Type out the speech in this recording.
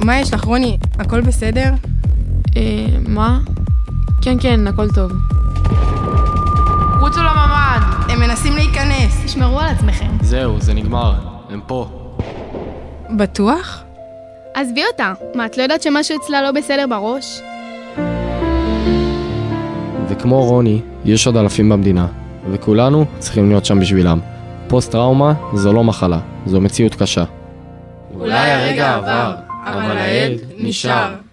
מה יש לך, רוני? הכל בסדר? מה? כן, הכל טוב. רוצו לממ"ד! הם מנסים להיכנס. תשמרו על עצמכם. זהו, זה נגמר. הם פה. בטוח? עזבי אותה. מה, את לא יודעת שמשהו אצלה לא בסדר בראש? וכמו רוני, יש עוד אלפים במדינה, וכולנו צריכים להיות שם בשבילם. פוסט-טראומה זו לא מחלה, זו מציאות קשה. אולי הרגע עבר, אבל הילד נשאר.